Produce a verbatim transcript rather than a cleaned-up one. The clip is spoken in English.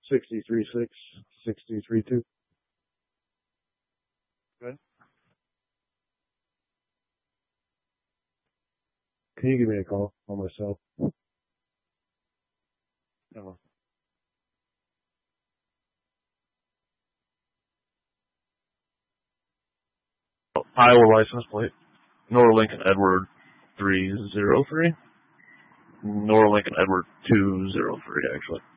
sixty-three six, sixty-three two. Good. Can you give me a call on my cell? No. Iowa license plate. Nora Lincoln Edward three zero three. Nora Lincoln Edward two zero three, actually.